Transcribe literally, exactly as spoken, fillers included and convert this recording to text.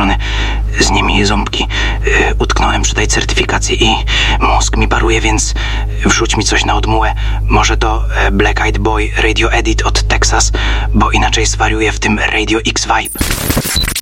strony. Z nimi ząbki. Yy, utknąłem przy tej certyfikacji i mózg mi paruje, więc wrzuć mi coś na odmułę. Może to e, Black Eyed Boy Radio Edit od Texas, bo inaczej zwariuję w tym Radio X Vibe.